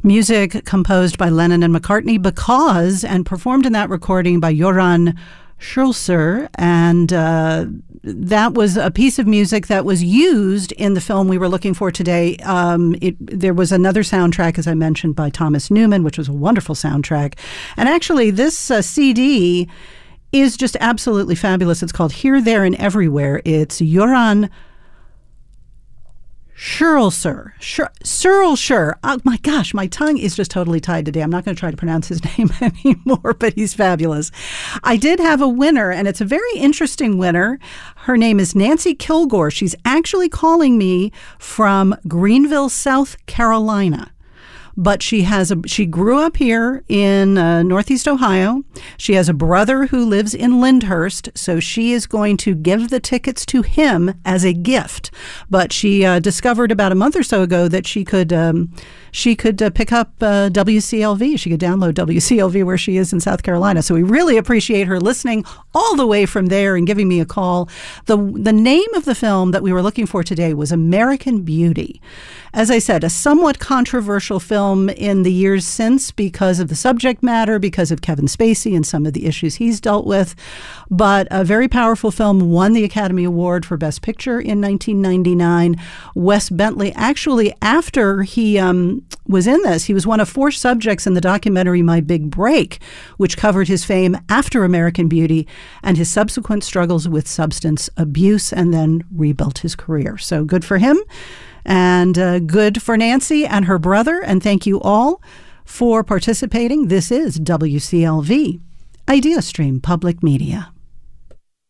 Music composed by Lennon and McCartney and performed in that recording by Göran Schulzer, and that was a piece of music that was used in the film we were looking for today. There was another soundtrack, as I mentioned, by Thomas Newman, which was a wonderful soundtrack. And actually, this CD is just absolutely fabulous. It's called Here, There, and Everywhere. It's Göran Schulzer. Oh my gosh, my tongue is just totally tied today. I'm not going to try to pronounce his name anymore, but he's fabulous. I did have a winner, and it's a very interesting winner. Her name is Nancy Kilgore. She's actually calling me from Greenville, South Carolina. But she grew up here in Northeast Ohio. She has a brother who lives in Lyndhurst, so she is going to give the tickets to him as a gift. But she discovered about a month or so ago that she could pick up WCLV. She could download WCLV where she is in South Carolina. So we really appreciate her listening all the way from there and giving me a call. The name of the film that we were looking for today was American Beauty. As I said, a somewhat controversial film in the years since because of the subject matter, because of Kevin Spacey and some of the issues he's dealt with. But a very powerful film, won the Academy Award for Best Picture in 1999. Wes Bentley, actually, after he was in this, he was one of 4 subjects in the documentary My Big Break, which covered his fame after American Beauty and his subsequent struggles with substance abuse, and then rebuilt his career. So good for him. And good for Nancy and her brother. And thank you all for participating. This is WCLV, Idea Stream Public Media.